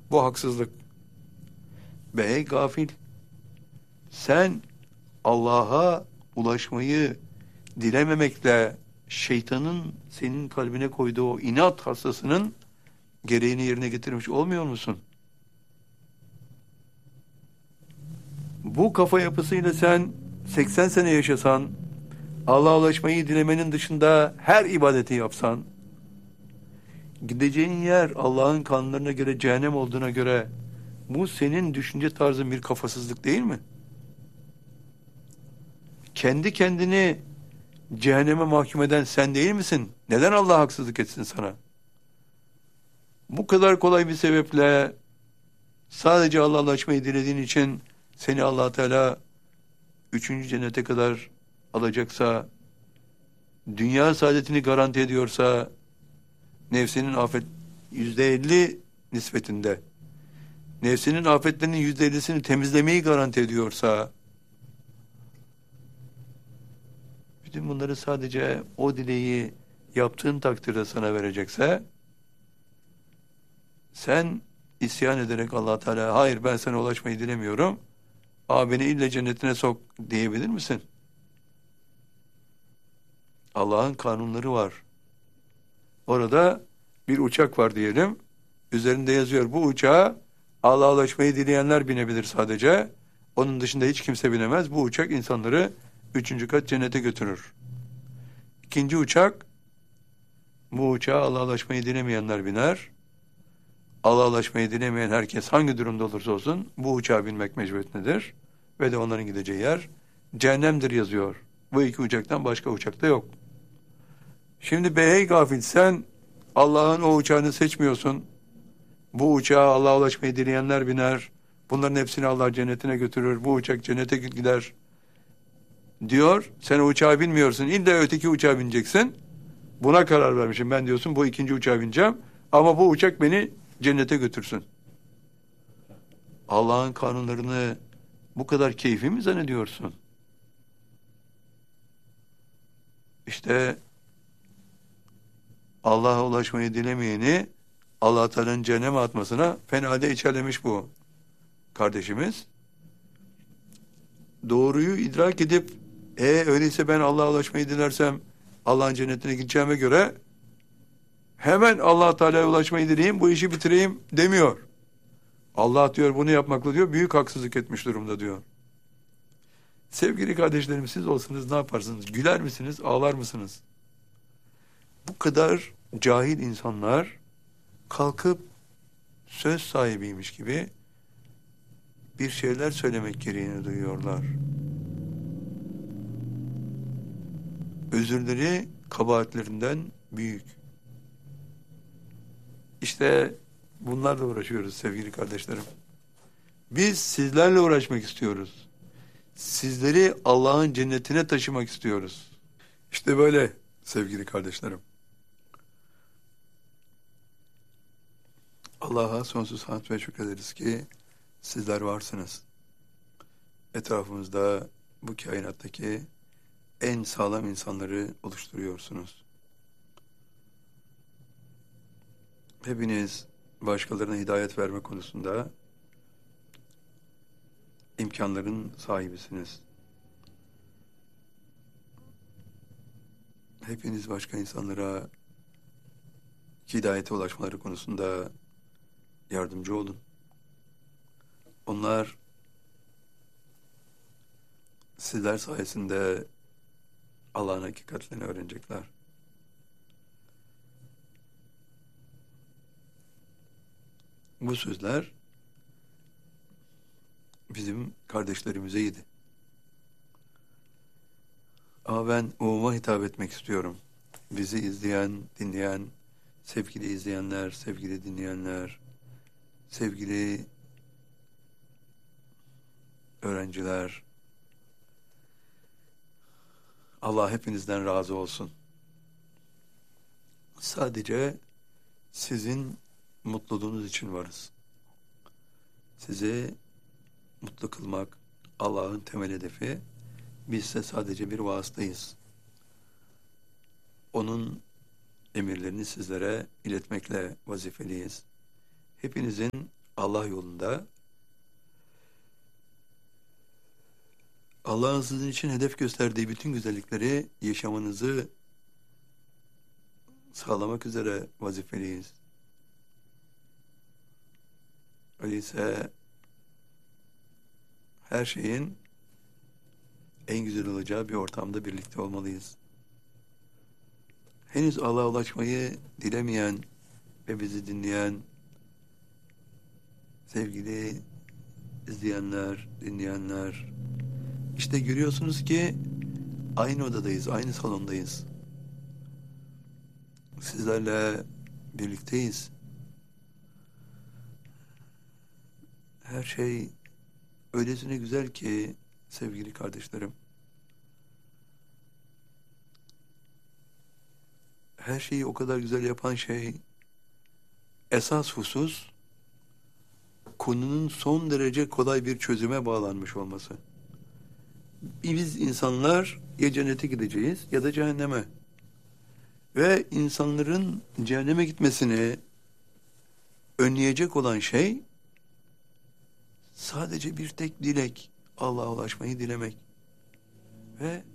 Bu haksızlık. Be ey gafil, sen Allah'a ulaşmayı dilememekle şeytanın senin kalbine koyduğu o inat hastasının gereğini yerine getirmiş olmuyor musun? Bu kafa yapısıyla sen 80 sene yaşasan, Allah'a ulaşmayı dilemenin dışında her ibadeti yapsan, gideceğin yer Allah'ın kanunlarına göre cehennem olduğuna göre bu senin düşünce tarzın bir kafasızlık değil mi? Kendi kendini cehenneme mahkum eden sen değil misin? Neden Allah haksızlık etsin sana? Bu kadar kolay bir sebeple sadece Allah'la açmayı dilediğin için seni Allah Teala üçüncü cennete kadar alacaksa, dünya saadetini garanti ediyorsa, nefsinin afet %50 nispetinde, nefsinin afetlerinin %50'sini temizlemeyi garanti ediyorsa, bütün bunları sadece o dileği yaptığın takdirde sana verecekse, sen isyan ederek Allah Teala hayır ben sana ulaşmayı dilemiyorum, beni ille cennetine sok diyebilir misin? Allah'ın kanunları var. Orada bir uçak var diyelim. Üzerinde yazıyor bu uçağa Allah'a ulaşmayı dileyenler binebilir sadece. Onun dışında hiç kimse binemez. Bu uçak insanları 3. kat cennete götürür. İkinci uçak, bu uçağa Allah'a ulaşmayı dilemeyenler biner. Allah'a ulaşmayı dilemeyen herkes hangi durumda olursa olsun bu uçağa binmek mecburiyetindedir. Ve de onların gideceği yer cehennemdir yazıyor. Bu iki uçaktan başka uçakta yok. Şimdi ey gafil, sen Allah'ın o uçağını seçmiyorsun. Bu uçağa Allah'a ulaşmayı dileyenler biner. Bunların hepsini Allah cennetine götürür. Bu uçak cennete gider diyor. Sen o uçağa binmiyorsun. İlla öteki uçağa bineceksin. Buna karar vermişim ben diyorsun. Bu ikinci uçağa bineceğim. Ama bu uçak beni cennete götürsün. Allah'ın kanunlarını bu kadar keyfi mi zannediyorsun? İşte Allah'a ulaşmayı dilemeyeni Allah Teala'nın cehenneme atmasına fena halde içerlemiş bu kardeşimiz. Doğruyu idrak edip öyleyse ben Allah'a ulaşmayı dilersem Allah'ın cennetine gideceğime göre hemen Allah Teala'ya ulaşmayı dileyeyim, bu işi bitireyim demiyor. Allah diyor bunu yapmakla diyor büyük haksızlık etmiş durumda diyor. Sevgili kardeşlerim, siz olsanız ne yaparsınız? Güler misiniz, ağlar mısınız? Bu kadar cahil insanlar kalkıp söz sahibiymiş gibi bir şeyler söylemek gereğini duyuyorlar. Özürleri kabahatlerinden büyük. İşte bunlarla uğraşıyoruz sevgili kardeşlerim. Biz sizlerle uğraşmak istiyoruz. Sizleri Allah'ın cennetine taşımak istiyoruz. İşte böyle sevgili kardeşlerim. Allah'a sonsuz hamd ve şükrederiz ki sizler varsınız. Etrafımızda bu kainattaki en sağlam insanları oluşturuyorsunuz. Hepiniz başkalarına hidayet verme konusunda imkanların sahibisiniz. Hepiniz başka insanlara hidayete ulaşmaları konusunda yardımcı olun. Onlar sizler sayesinde Allah'ın hakikatlerini öğrenecekler. Bu sözler bizim kardeşlerimize yedi. Ama ben umuma hitap etmek istiyorum. Bizi izleyen, dinleyen, sevgili izleyenler, sevgili dinleyenler, sevgili öğrenciler, Allah hepinizden razı olsun. Sadece sizin mutluluğunuz için varız. Sizi mutlu kılmak Allah'ın temel hedefi. Biz ise sadece bir vasıtayız. Onun emirlerini sizlere iletmekle vazifeliyiz. Hepinizin Allah yolunda, Allah'ın sizin için hedef gösterdiği bütün güzellikleri yaşamanızı sağlamak üzere vazifeliyiz. Öyleyse her şeyin en güzel olacağı bir ortamda birlikte olmalıyız. Henüz Allah'a ulaşmayı dilemeyen ve bizi dinleyen sevgili izleyenler, dinleyenler, işte görüyorsunuz ki aynı odadayız, aynı salondayız. Sizlerle birlikteyiz. Her şey öylesine güzel ki sevgili kardeşlerim. Her şeyi o kadar güzel yapan şey, esas husus, konunun son derece kolay bir çözüme bağlanmış olması. Biz insanlar ya cennete gideceğiz ya da cehenneme. Ve insanların cehenneme gitmesini önleyecek olan şey sadece bir tek dilek. Allah'a ulaşmayı dilemek. Ve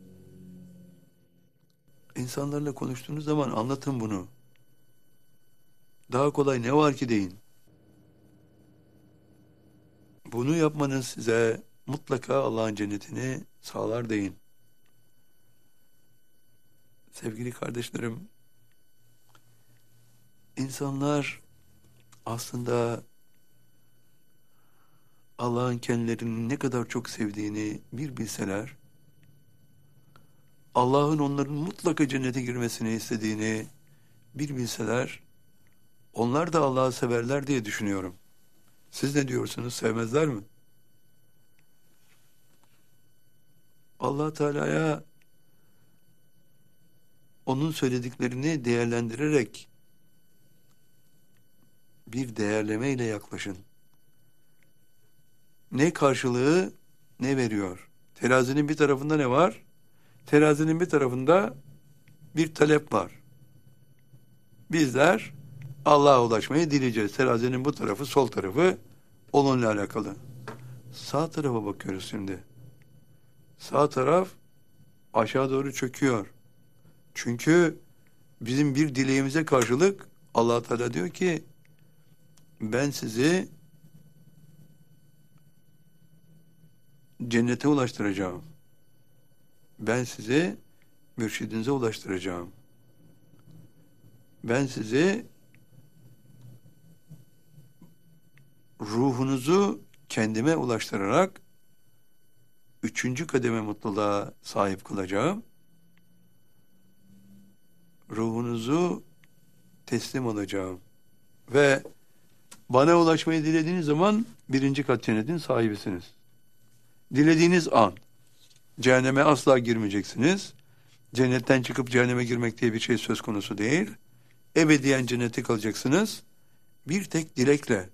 insanlarla konuştuğunuz zaman anlatın bunu. Daha kolay ne var ki deyin. Bunu yapmanız size mutlaka Allah'ın cennetini sağlar deyin. Sevgili kardeşlerim, insanlar aslında Allah'ın kendilerini ne kadar çok sevdiğini bir bilseler, Allah'ın onların mutlaka cennete girmesini istediğini bir bilseler, onlar da Allah'ı severler diye düşünüyorum. Siz ne diyorsunuz? Sevmezler mi? Allah Teala'ya onun söylediklerini değerlendirerek bir değerlemeyle yaklaşın. Ne karşılığı ne veriyor? Terazinin bir tarafında ne var? Terazinin bir tarafında bir talep var. Bizler Allah'a ulaşmayı dileyeceğiz. Terazinin bu tarafı, sol tarafı onunla alakalı. Sağ tarafa bakıyoruz şimdi. Sağ taraf aşağı doğru çöküyor. Çünkü bizim bir dileğimize karşılık Allah Teala diyor ki ben sizi cennete ulaştıracağım. Ben sizi mürşidinize ulaştıracağım. Ben sizi ruhunuzu kendime ulaştırarak 3. kademe mutluluğa sahip kılacağım. Ruhunuzu teslim alacağım. Ve bana ulaşmayı dilediğiniz zaman 1. kat cennetin sahibisiniz. Dilediğiniz an cehenneme asla girmeyeceksiniz. Cennetten çıkıp cehenneme girmek diye bir şey söz konusu değil. Ebediyen cennete kalacaksınız. Bir tek dilekle.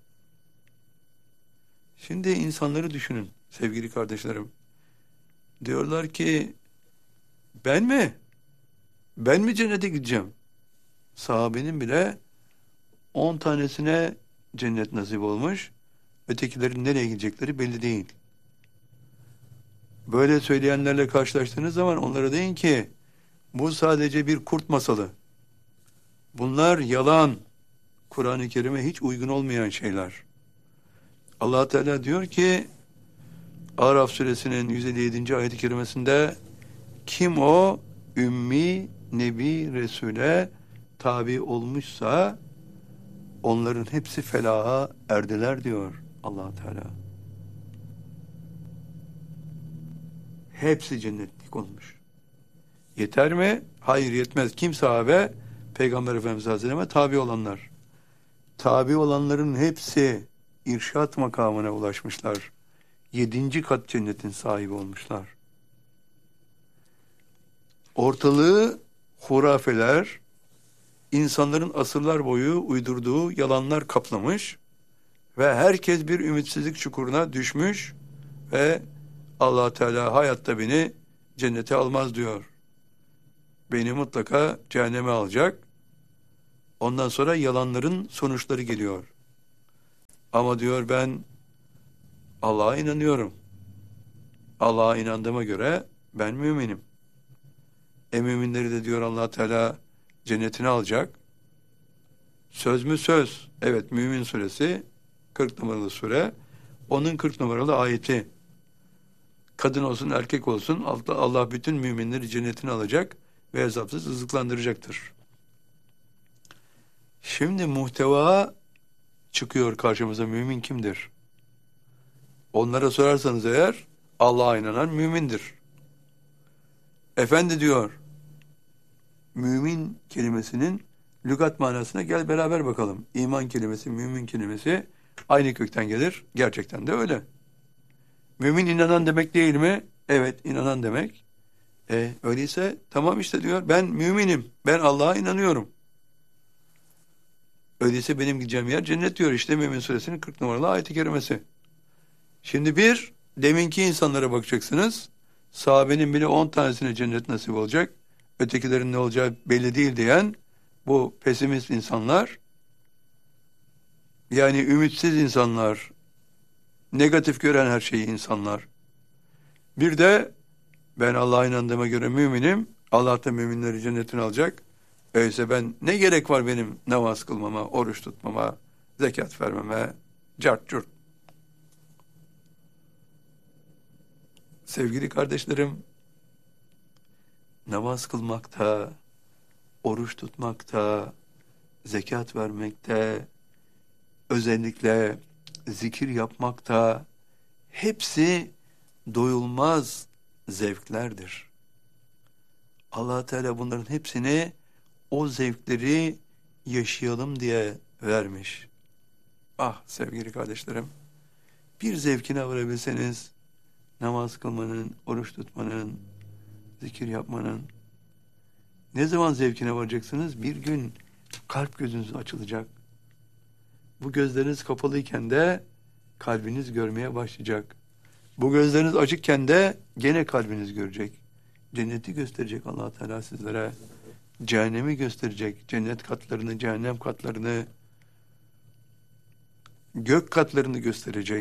Şimdi insanları düşünün sevgili kardeşlerim. Diyorlar ki ben mi? Ben mi cennete gideceğim? Sahabenin bile 10 tanesine cennet nasip olmuş. Ötekilerin nereye gidecekleri belli değil. Böyle söyleyenlerle karşılaştığınız zaman onlara deyin ki bu sadece bir kurt masalı. Bunlar yalan. Kur'an-ı Kerim'e hiç uygun olmayan şeyler. Allah Teala diyor ki Araf suresinin 157. ayet-i kerimesinde kim o ümmi nebi resule tabi olmuşsa onların hepsi felaha erdiler diyor Allah Teala. Hepsi cennetlik olmuş. Yeter mi? Hayır yetmez. Kim sahabe? Peygamber Efendimiz Hazretlerine tabi olanlar. Tabi olanların hepsi irşat makamına ulaşmışlar. 7. kat cennetin sahibi olmuşlar. Ortalığı hurafeler, insanların asırlar boyu uydurduğu yalanlar kaplamış ve herkes bir ümitsizlik çukuruna düşmüş ve Allah Teala hayatta beni cennete almaz diyor. Beni mutlaka cehenneme alacak. Ondan sonra yalanların sonuçları geliyor. Ama diyor ben Allah'a inanıyorum. Allah'a inandığıma göre ben müminim. Müminleri de diyor Allah Teala cennetine alacak. Söz mü söz? Evet, Mümin suresi 40 numaralı sure. Onun 40 numaralı ayeti. Kadın olsun erkek olsun Allah bütün müminleri cennetine alacak ve hesapsız rızıklandıracaktır. Şimdi muhteva çıkıyor karşımıza, mümin kimdir? Onlara sorarsanız eğer Allah'a inanan mümindir. Efendi diyor, mümin kelimesinin lügat manasına gel beraber bakalım. İman kelimesi, mümin kelimesi aynı kökten gelir. Gerçekten de öyle. Mümin inanan demek değil mi? Evet, inanan demek. Öyleyse tamam işte diyor, ben müminim, ben Allah'a inanıyorum. Öyleyse benim gideceğim yer cennet diyor işte Mümin suresinin 40 numaralı ayet-i kerimesi. Şimdi deminki insanlara bakacaksınız. Sahabenin bile 10 tanesine cennet nasip olacak. Ötekilerin ne olacağı belli değil diyen bu pesimist insanlar, yani ümitsiz insanlar, negatif gören her şeyi insanlar. Bir de ben Allah'a inandığıma göre müminim, Allah da müminleri cennetine alacak. Öyleyse ben ne gerek var benim namaz kılmama, oruç tutmama, zekat vermeme, cart curt. Sevgili kardeşlerim, namaz kılmakta, oruç tutmakta, zekat vermekte, özellikle zikir yapmakta, hepsi doyulmaz zevklerdir. Allah Teala bunların hepsini o zevkleri yaşayalım diye vermiş. Ah sevgili kardeşlerim, bir zevkine varabilseniz, namaz kılmanın, oruç tutmanın, zikir yapmanın, ne zaman zevkine varacaksınız? Bir gün kalp gözünüz açılacak. Bu gözleriniz kapalıyken de kalbiniz görmeye başlayacak. Bu gözleriniz açıkken de gene kalbiniz görecek. Cenneti gösterecek Allah Teala sizlere. Cehennemi gösterecek. Cennet katlarını, cehennem katlarını, gök katlarını gösterecek.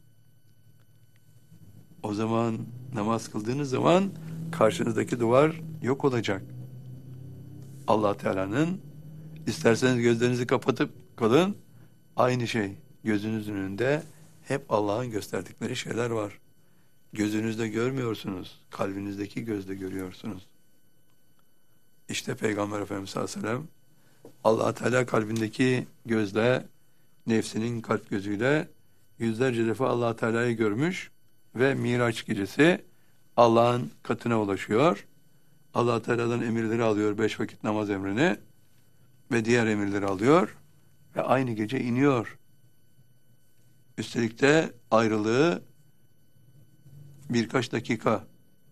O zaman namaz kıldığınız zaman karşınızdaki duvar yok olacak. Allah Teala'nın, isterseniz gözlerinizi kapatıp kalın, aynı şey. Gözünüzün önünde hep Allah'ın gösterdikleri şeyler var. Gözünüzde görmüyorsunuz, kalbinizdeki gözle görüyorsunuz. İşte Peygamber Efendimiz sallallahu aleyhi ve sellem Allah Teala kalbindeki gözle, nefsinin kalp gözüyle yüzlerce defa Allah Teala'yı görmüş ve Miraç gecesi Allah'ın katına ulaşıyor. Allah Teala'dan emirleri alıyor, 5 vakit namaz emrini ve diğer emirleri alıyor ve aynı gece iniyor. Üstelik de ayrılığı birkaç dakika.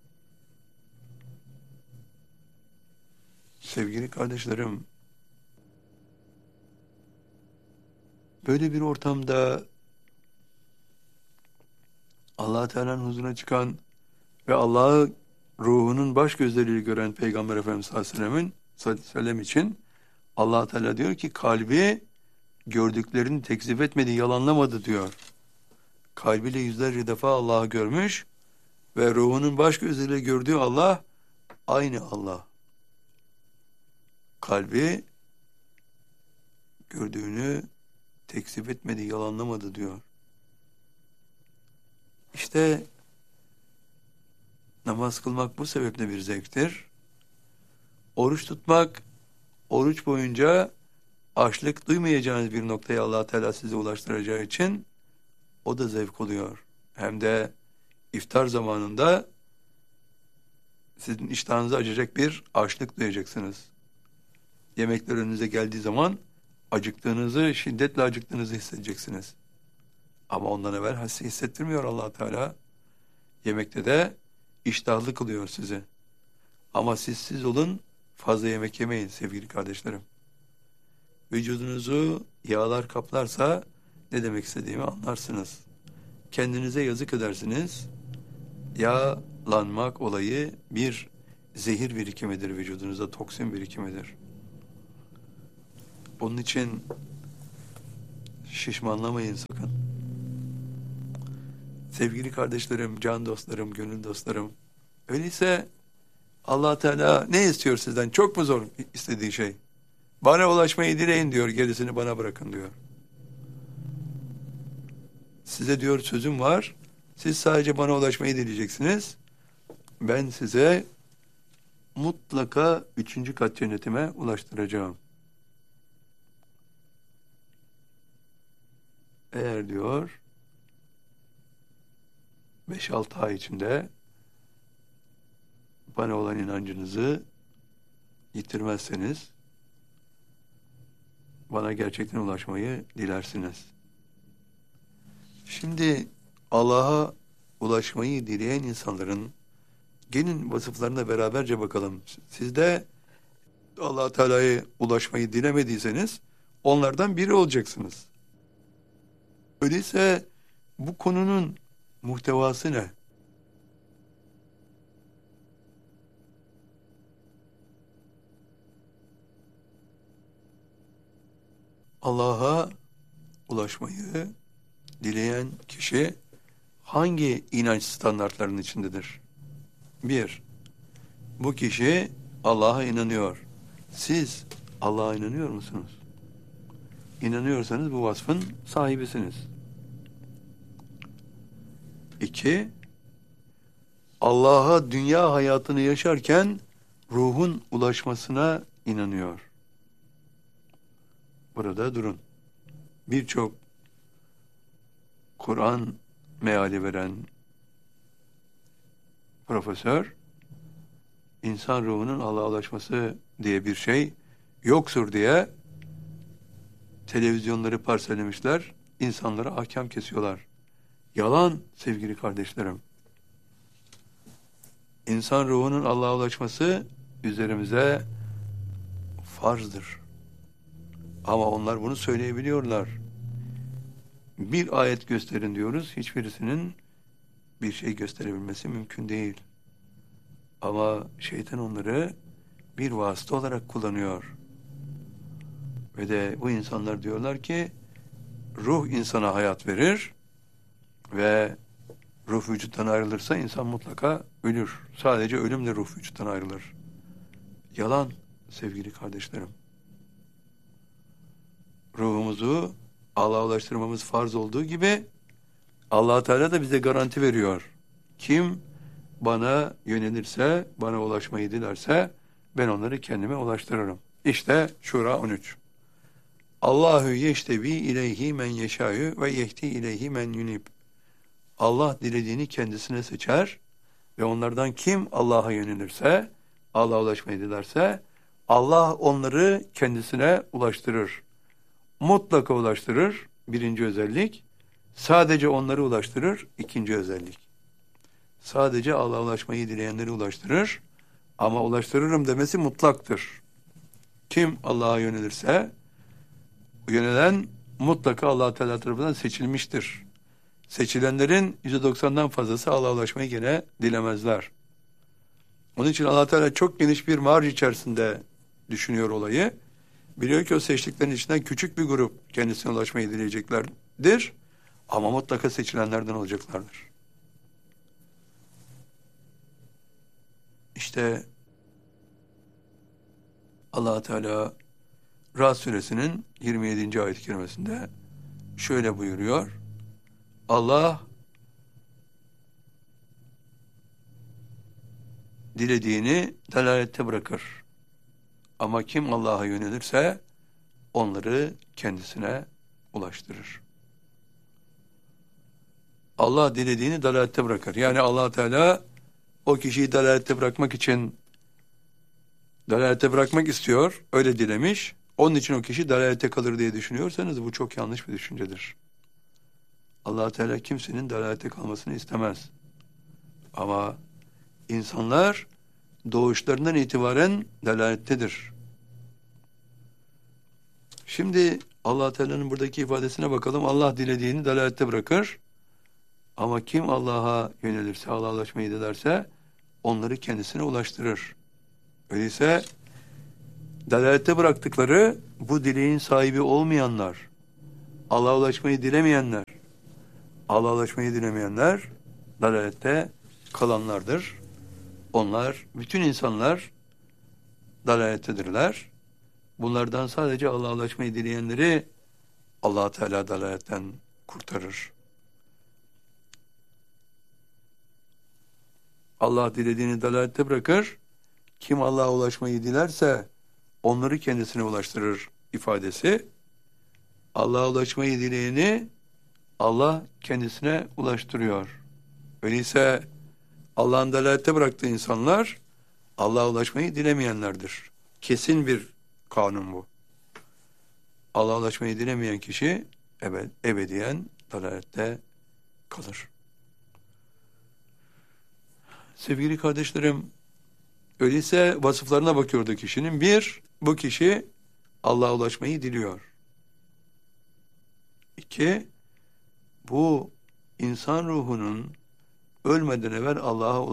Sevgili kardeşlerim, böyle bir ortamda Allah Teala'nın huzuruna çıkan ve Allah'ı ruhunun baş gözleriyle gören Peygamber Efendimiz sallallahu aleyhi ve sellem için Allah Teala diyor ki kalbi gördüklerini tekzip etmedi, yalanlamadı diyor. Kalbiyle yüzlerce defa Allah'ı görmüş ve ruhunun baş gözleriyle gördüğü Allah aynı Allah. Kalbi gördüğünü tekzip etmedi, yalanlamadı diyor. İşte namaz kılmak bu sebeple bir zevktir. Oruç tutmak, oruç boyunca açlık duymayacağınız bir noktaya Allah Teala sizi ulaştıracağı için o da zevk oluyor. Hem de iftar zamanında sizin iştahınızı açacak bir açlık duyacaksınız. Yemekler önünüze geldiği zaman acıktığınızı, şiddetle acıktığınızı hissedeceksiniz. Ama ondan evvel hissettirmiyor Allah Teala. Yemekte de iştahlı kılıyor sizi. Ama siz olun, fazla yemek yemeyin sevgili kardeşlerim. Vücudunuzu yağlar kaplarsa ne demek istediğimi anlarsınız. Kendinize yazık edersiniz. Yağlanmak olayı bir zehir birikimidir vücudunuzda, toksin birikimidir. Onun için Şişmanlamayın sakın. Sevgili kardeşlerim, can dostlarım, gönül dostlarım. Öyleyse Allah Teala ne istiyor sizden? Çok mu zor istediği şey? Bana ulaşmayı dileyin diyor, gerisini bana bırakın diyor. Size diyor sözüm var. Siz sadece bana ulaşmayı dileyeceksiniz. Ben size mutlaka 3. kat cennetime ulaştıracağım. Eğer diyor 5-6 ay içinde bana olan inancınızı yitirmezseniz bana gerçekten ulaşmayı dilersiniz. Şimdi Allah'a ulaşmayı dileyen insanların gelin vasıflarına beraberce bakalım. Siz de Allah Teala'ya ulaşmayı dilemediyseniz onlardan biri olacaksınız. Öyleyse bu konunun muhtevası ne? Allah'a ulaşmayı dileyen kişi hangi inanç standartlarının içindedir? 1. Bu kişi Allah'a inanıyor. Siz Allah'a inanıyor musunuz? İnanıyorsanız bu vasfın sahibisiniz. 2. Allah'a dünya hayatını yaşarken ruhun ulaşmasına inanıyor. Burada durun. Birçok Kur'an meali veren profesör, insan ruhunun Allah'a ulaşması diye bir şey yoktur diye televizyonları parselemişler, insanlara ahkam kesiyorlar. Yalan sevgili kardeşlerim. İnsan ruhunun Allah'a ulaşması üzerimize farzdır. Ama onlar bunu söyleyebiliyorlar. Bir ayet gösterin diyoruz, hiçbirisinin bir şey gösterebilmesi mümkün değil. Ama şeytan onları bir vasıta olarak kullanıyor. Ve de bu insanlar diyorlar ki ruh insana hayat verir ve ruh vücuttan ayrılırsa insan mutlaka ölür. Sadece ölümle ruh vücuttan ayrılır. Yalan sevgili kardeşlerim. Ruhumuzu Allah'a ulaştırmamız farz olduğu gibi Allah Teala da bize garanti veriyor. Kim bana yönelirse, bana ulaşmayı dilerse ben onları kendime ulaştırırım. İşte Şura 13. Allahu yeştevi ileyhi men yeşâ'yu ve yehdi ileyhi men yunib. Allah dilediğini kendisine seçer ve onlardan kim Allah'a yönelirse, Allah'a ulaşmayı dilerse Allah onları kendisine ulaştırır. Mutlaka ulaştırır. 1. özellik. Sadece onları ulaştırır. 2. özellik. Sadece Allah'a ulaşmayı dileyenleri ulaştırır. Ama ulaştırırım demesi mutlaktır. Kim Allah'a yönelirse yönelen mutlaka Allah Teala tarafından seçilmiştir. Seçilenlerin %90'dan fazlası Allah'a ulaşmayı gene dilemezler. Onun için Allah Teala çok geniş bir marj içerisinde düşünüyor olayı. Biliyor ki o seçtiklerin içinden küçük bir grup kendisine ulaşmayı dileyeceklerdir. Ama mutlaka seçilenlerden olacaklardır. İşte Allah Teala Ra'd suresinin 27. ayet-i kerimesinde şöyle buyuruyor. Allah dilediğini dalalette bırakır. Ama kim Allah'a yönelirse onları kendisine ulaştırır. Allah dilediğini dalalette bırakır. Yani Allah Teala o kişiyi dalalette bırakmak için dalalette bırakmak istiyor. Öyle dilemiş. Onun için o kişi dalalette kalır diye düşünüyorsanız bu çok yanlış bir düşüncedir. Allah Teala kimsenin dalalette kalmasını istemez. Ama insanlar doğuşlarından itibaren dalalettedir. Şimdi Allah Teala'nın buradaki ifadesine bakalım. Allah dilediğini dalalette bırakır. Ama kim Allah'a yönelirse, Allah'a ulaşmayı dilerse onları kendisine ulaştırır. Öyleyse dalalette bıraktıkları bu dileğin sahibi olmayanlar, Allah'a ulaşmayı dilemeyenler, Allah'a ulaşmayı dilemeyenler dalalette kalanlardır. Onlar, bütün insanlar dalalettedirler. Bunlardan sadece Allah'a ulaşmayı dileyenleri Allah Teala dalaletten kurtarır. Allah dilediğini dalalette bırakır. Kim Allah'a ulaşmayı dilerse onları kendisine ulaştırır ifadesi. Allah'a ulaşmayı dileyeni Allah kendisine ulaştırıyor. Öyleyse Allah'ın dalalette bıraktığı insanlar Allah'a ulaşmayı dilemeyenlerdir. Kesin bir kanun bu. Allah'a ulaşmayı dilemeyen kişi ebediyen dalalette kalır. Sevgili kardeşlerim, öyleyse vasıflarına bakıyordu kişinin. Bir, bu kişi Allah'a ulaşmayı diliyor. İki, bu insan ruhunun ölmeden evvel Allah'a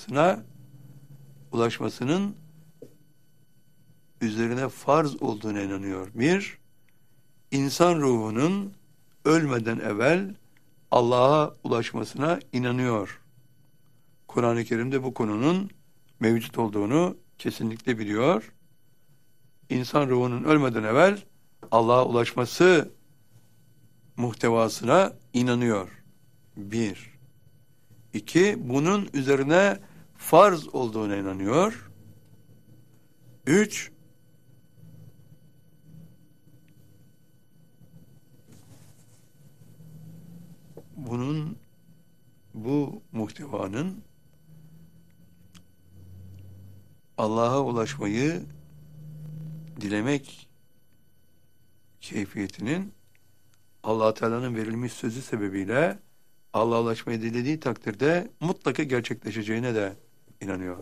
ulaşmasının üzerine farz olduğuna inanıyor. Bir, insan ruhunun ölmeden evvel Allah'a ulaşmasına inanıyor. Kur'an-ı Kerim'de bu konunun mevcut olduğunu kesinlikle biliyor. İnsan ruhunun ölmeden evvel Allah'a ulaşması muhtevasına inanıyor. Bir. İki, bunun üzerine farz olduğuna inanıyor. Üç, bu muhtevanın Allah'a ulaşmayı dilemek keyfiyetinin Allah Teala'nın verilmiş sözü sebebiyle Allah'a ulaşmayı dilediği takdirde mutlaka gerçekleşeceğine de inanıyor.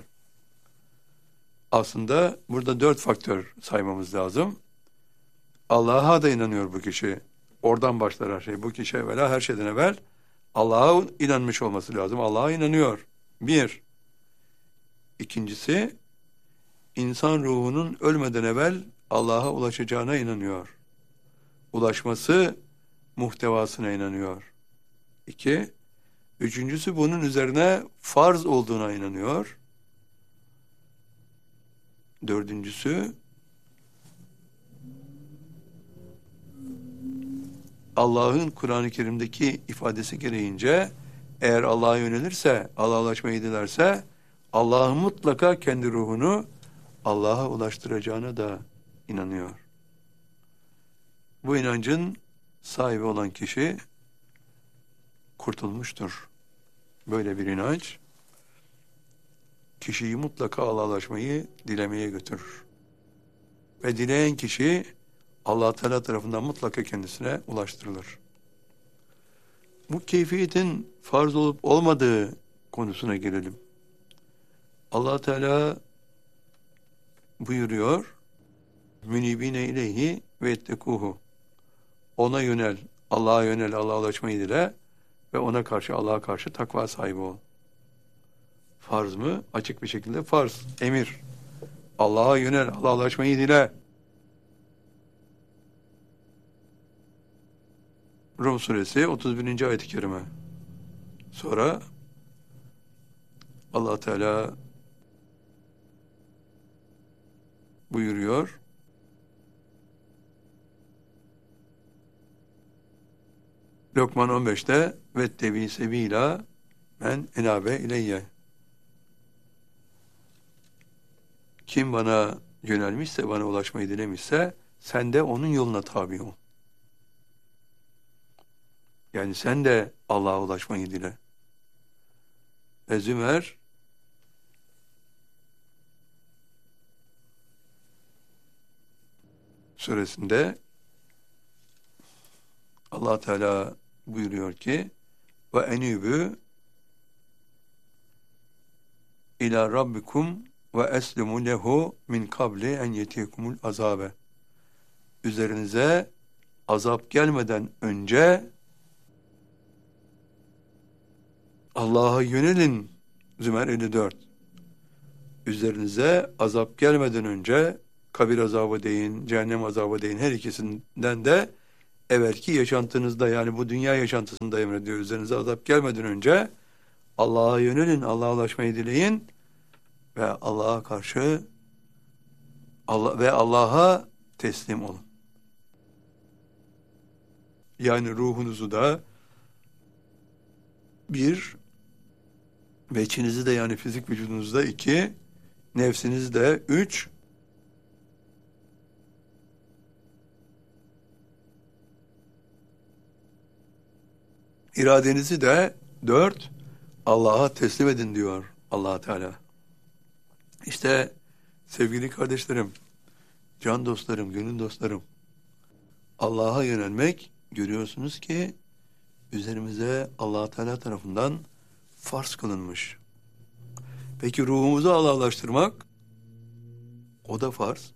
Aslında burada 4 faktör saymamız lazım. Allah'a da inanıyor bu kişi. Oradan başlar her şey. Bu kişi evvela her şeyden evvel Allah'a inanmış olması lazım. Allah'a inanıyor. Bir. İkincisi, insan ruhunun ölmeden evvel Allah'a ulaşacağına inanıyor. Ulaşması muhtevasına inanıyor. İki. Üçüncüsü, bunun üzerine farz olduğuna inanıyor. Dördüncüsü, Allah'ın Kur'an-ı Kerim'deki ifadesi gereğince eğer Allah'a yönelirse, Allah'a ulaşmayı dilerse Allah'ın mutlaka kendi ruhunu Allah'a ulaştıracağına da inanıyor. Bu inancın sahibi olan kişi kurtulmuştur. Böyle bir inanç kişiyi mutlaka Allah'a ulaşmayı dilemeye götürür. Ve dileyen kişi Allah Teala tarafından mutlaka kendisine ulaştırılır. Bu keyfiyetin farz olup olmadığı konusuna gelelim. Allah Teala buyuruyor: "Münibine ileyhi ve ettekuhu." Ona yönel, Allah'a yönel, Allah'a ulaşmayı dile ve ona karşı, Allah'a karşı takva sahibi ol. Farz mı? Açık bir şekilde farz, emir. Allah'a yönel, Allah'a ulaşmayı dile. Rum suresi 31. ayet-i kerime. Sonra Allah Teala buyuruyor: Lokman 15'te vettebi sebila men enabe ileyye. Kim bana yönelmişse, bana ulaşmayı dilemişse sen de onun yoluna tabi ol. Yani sen de Allah'a ulaşmayı dile. Ve Zümer suresinde Allah Teala buyuruyor ki: ve enübü ila rabbikum ve eslimu lehu min kabli en yetikumul azabe. Üzerinize azap gelmeden önce Allah'a yönelin. Zümer 54. Üzerinize azap gelmeden önce kabir azabı deyin, cehennem azabı deyin, her ikisinden de evvelki yaşantınızda, yani bu dünya yaşantısında emrediyor. Üzerinize azap gelmeden önce Allah'a yönelin, Allah'a ulaşmayı dileyin ve Allah'a karşı Allah'a teslim olun. Yani ruhunuzu da bir, ve içinizi de, yani fizik vücudunuzu da iki, nefsinizi de üç, iradenizi de dört, Allah'a teslim edin diyor Allah Teala. İşte sevgili kardeşlerim, can dostlarım, gönül dostlarım, Allah'a yönelmek, görüyorsunuz ki üzerimize Allah Teala tarafından farz kılınmış. Peki ruhumuzu Allah'laştırmak, o da farz.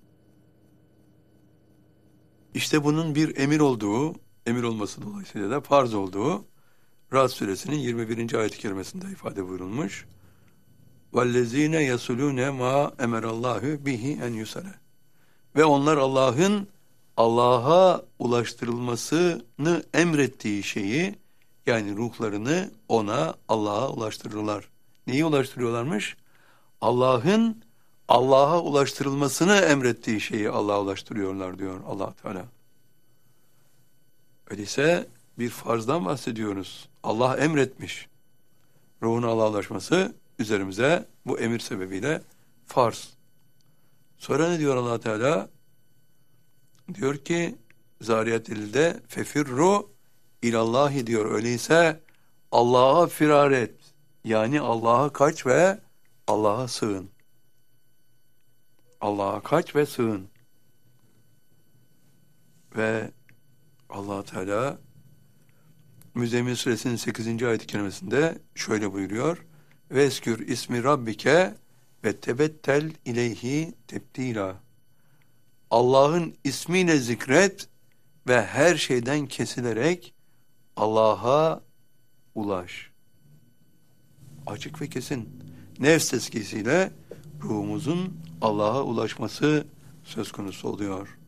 İşte bunun bir emir olması dolayısıyla da farz olduğu Ra'd suresinin 21. ayet-i kerimesinde ifade buyurulmuş. وَالَّذ۪ينَ يَسُلُونَ مَا اَمَرَ اللّٰهُ بِهِ اَنْ يُسَلَ. Ve onlar Allah'a ulaştırılmasını emrettiği şeyi, yani ruhlarını Allah'a ulaştırırlar. Neyi ulaştırıyorlarmış? Allah'a ulaştırılmasını emrettiği şeyi Allah'a ulaştırıyorlar diyor Allah Teala. Öyleyse bir farzdan bahsediyoruz. Allah emretmiş. Ruhun Allah'a ulaşması üzerimize bu emir sebebiyle farz. Sonra ne diyor Allah Teala? Diyor ki Zariyat 50'de fefirru ilallahi diyor. Öyleyse Allah'a firar et. Yani Allah'a kaç ve Allah'a sığın. Allah'a kaç ve sığın. Ve Allah Teala Müzzemmil suresinin 8. ayet-i kerimesinde şöyle buyuruyor. Veskür ismi rabbike ve tebettel ileyhi tebdila. Allah'ın ismiyle zikret ve her şeyden kesilerek Allah'a ulaş. Açık ve kesin. Nefs tezkiyesiyle ruhumuzun Allah'a ulaşması söz konusu oluyor.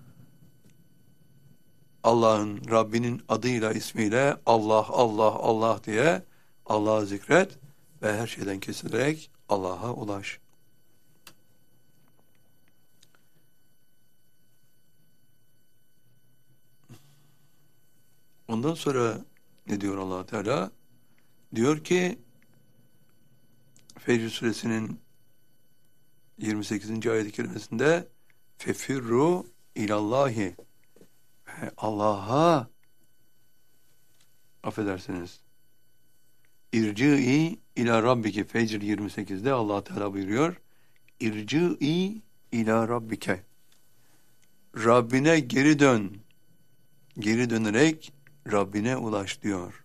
Allah'ın, Rabbinin adıyla, ismiyle Allah, Allah, Allah diye Allah'ı zikret ve her şeyden kesilerek Allah'a ulaş. Ondan sonra ne diyor Allah Teala? Diyor ki Fecr suresinin 28. ayet-i kerimesinde fefirru ilallahi, Allah'a, affedersiniz, irci'i ila rabbike. Fecr 28'de Allah Teala buyuruyor. İrci'i ila rabbike. Rabbine geri dön. Geri dönerek Rabbine ulaş diyor.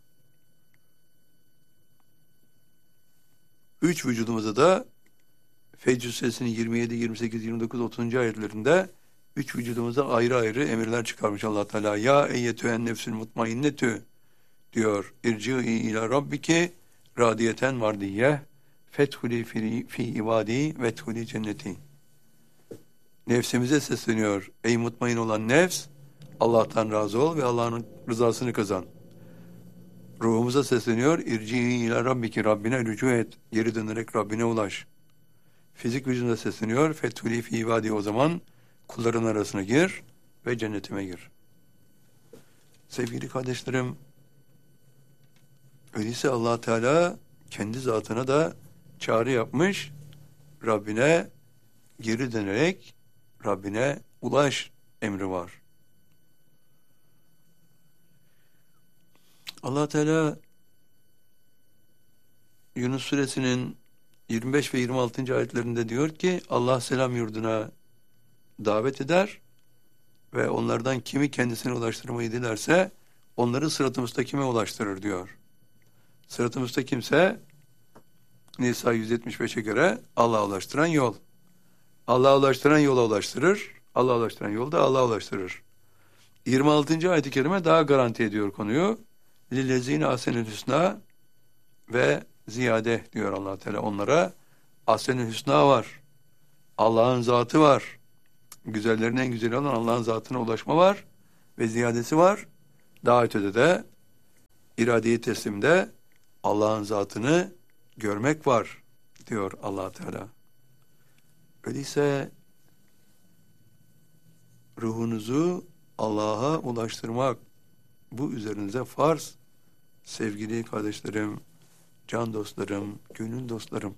Üç vücudumuza da Fecr suresinin 27, 28, 29, 30. ayetlerinde üç vücudumuza ayrı ayrı emirler çıkarmış Allah Teala. Ya eyyetühen nefsül mutmainnetü diyor. İrci'i ila rabbiki radiyeten mardiyye fethuli fi ibadi vethuli cenneti. Nefsimize sesleniyor. Ey mutmain olan nefs, Allah'tan razı ol ve Allah'ın rızasını kazan. Ruhumuza sesleniyor. İrci'i ila rabbiki, Rabbine rücu et. Geri dönerek Rabbine ulaş. Fizik vücuduna sesleniyor. Fethuli fi ibadi, o zaman kulların arasına gir ve cennetime gir. Sevgili kardeşlerim, öyleyse Allah Teala kendi zatına da çağrı yapmış. Rabbine geri dönerek Rabbine ulaş emri var. Allah Teala Yunus suresinin 25 ve 26. ayetlerinde diyor ki Allah selam yurduna davet eder ve onlardan kimi kendisine ulaştırmayı dilerse onları sırat-ı müstakime ulaştırır diyor. Sırat-ı müstakimse Nisa 175'e göre Allah'a ulaştıran yol. Allah'a ulaştıran yola ulaştırır. Allah'a ulaştıran yol da Allah'a ulaştırır. 26. ayet-i kerime daha garanti ediyor konuyu. Lillezine asenül hüsna ve ziyade diyor Allah Teala. Onlara asenül hüsna var. Allah'ın zatı var. Güzellerin en güzeli olan Allah'ın zatına ulaşma var. ve ziyadesi var. Daha ötede de irade-i teslimde Allah'ın zatını görmek var diyor Allah Teala. Öyleyse ruhunuzu Allah'a ulaştırmak bu üzerinize farz. Sevgili kardeşlerim, can dostlarım, gönül dostlarım.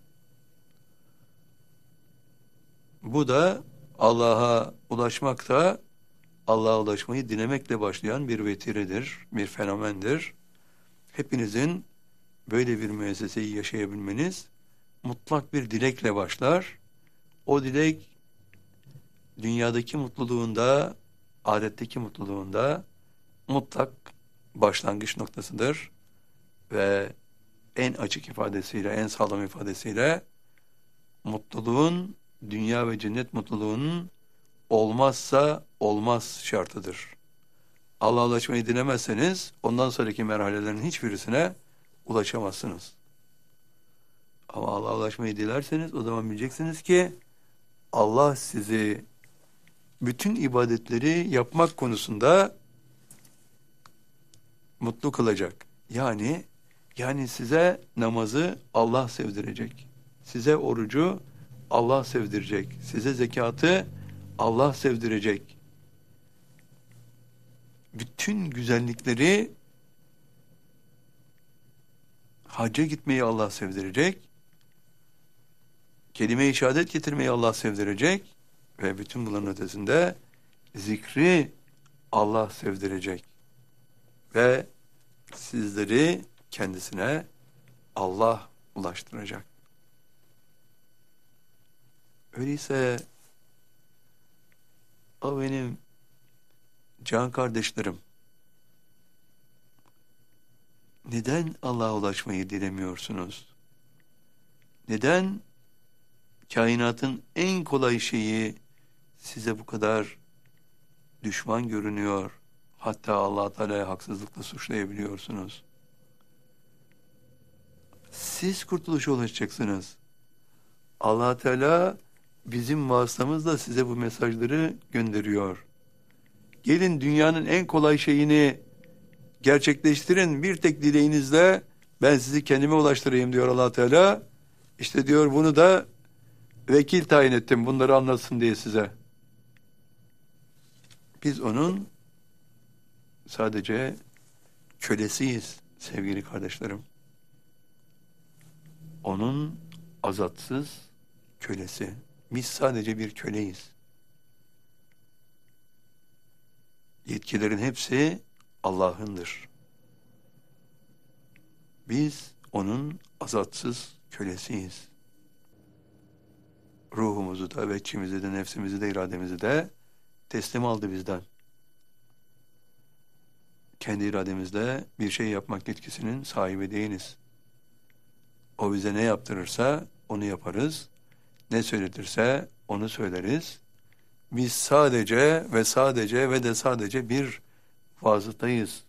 Bu da Allah'a ulaşmak da Allah'a ulaşmayı dilemekle başlayan bir vetiredir, bir fenomendir. Hepinizin böyle bir müesseseyi yaşayabilmeniz mutlak bir dilekle başlar. O dilek dünyadaki mutluluğunda, ahiretteki mutluluğunda mutlak başlangıç noktasıdır. Ve en açık ifadesiyle, en sağlam ifadesiyle mutluluğun, dünya ve cennet mutluluğunun olmazsa olmaz şartıdır. Allah'a ulaşmayı dilemezseniz ondan sonraki merhalelerin hiçbirisine ulaşamazsınız. Ama Allah'a ulaşmayı dilerseniz o zaman bileceksiniz ki Allah sizi bütün ibadetleri yapmak konusunda mutlu kılacak. Yani size namazı Allah sevdirecek. Size orucu Allah sevdirecek. Size zekatı Allah sevdirecek. Bütün güzellikleri, hacca gitmeyi Allah sevdirecek. Kelime-i şehadet getirmeyi Allah sevdirecek. Ve bütün bunların ötesinde zikri Allah sevdirecek. Ve sizleri kendisine Allah ulaştıracak. Öyleyse o benim can kardeşlerim, neden Allah'a ulaşmayı dilemiyorsunuz? Neden kainatın en kolay şeyi size bu kadar düşman görünüyor? Hatta Allah Teala'ya haksızlıkla suçlayabiliyorsunuz. Siz kurtuluşa ulaşacaksınız. Allah Teala bizim vasıtamızla size bu mesajları gönderiyor. Gelin dünyanın en kolay şeyini gerçekleştirin. Bir tek dileğinizle ben sizi kendime ulaştırayım diyor Allah Teala. İşte diyor bunu da vekil tayin ettim. Bunları anlatsın diye size. Biz onun sadece kölesiyiz sevgili kardeşlerim. Onun azatsız kölesi. Biz sadece bir köleyiz. Yetkilerin hepsi Allah'ındır. Biz onun azatsız kölesiyiz. Ruhumuzu da, veçimizi de, nefsimizi de, irademizi de teslim aldı bizden. Kendi irademizle bir şey yapmak yetkisinin sahibi değiliz. O bize ne yaptırırsa onu yaparız. Ne söyletirse onu söyleriz. Biz sadece ve sadece bir vasıtayız.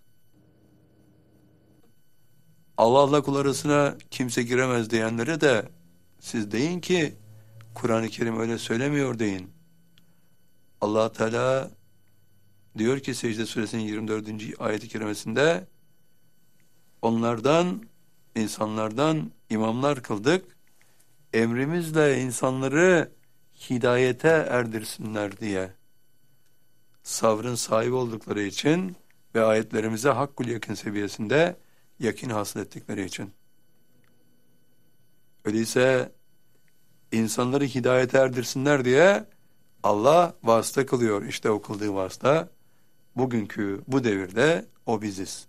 Allah'la kul arasına kimse giremez diyenlere de siz deyin ki Kur'an-ı Kerim öyle söylemiyor deyin. Allah Teala diyor ki Secde Suresinin 24. ayet-i kerimesinde onlardan, insanlardan imamlar kıldık. Emrimizle insanları hidayete erdirsinler diye. Sabrın sahibi oldukları için ve ayetlerimize hakkul yakın seviyesinde yakin hasıl ettikleri için. Öyleyse insanları hidayete erdirsinler diye Allah vasıta kılıyor. İşte o kıldığı vasıta bugünkü bu devirde o biziz.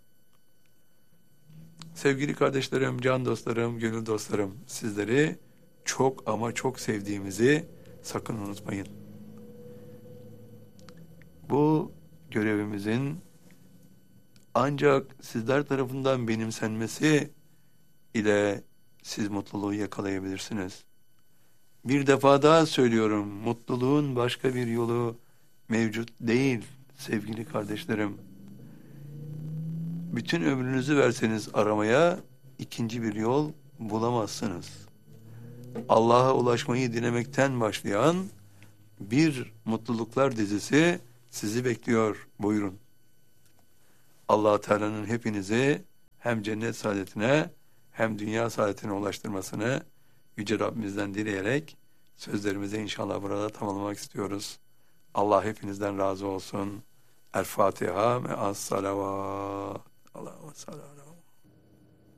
Sevgili kardeşlerim, can dostlarım, gönül dostlarım, sizleri çok ama çok sevdiğimizi sakın unutmayın. Bu görevimizin ancak sizler tarafından benimsenmesi ile siz mutluluğu yakalayabilirsiniz. Bir defa daha söylüyorum, mutluluğun başka bir yolu mevcut değil sevgili kardeşlerim. Bütün ömrünüzü verseniz aramaya ikinci bir yol bulamazsınız. Allah'a ulaşmayı dilemekten başlayan bir mutluluklar dizisi sizi bekliyor. Buyurun. Allah Teala'nın hepinizi hem cennet saadetine hem dünya saadetine ulaştırmasını Yüce Rabbimizden dileyerek sözlerimizi inşallah burada tamamlamak istiyoruz. Allah hepinizden razı olsun. El Fatiha ve as salavat. Allahu sallallahu